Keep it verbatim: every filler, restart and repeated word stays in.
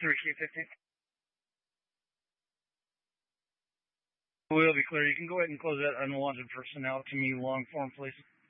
three Q fifteen. We'll be clear. You can go ahead and close that unwanted personnel to me long form, please.